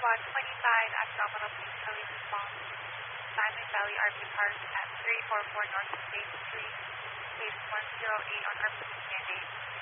125 abdominal police response. Diamond Valley RP cars at 344 North State Street, case 108 on RP DNA.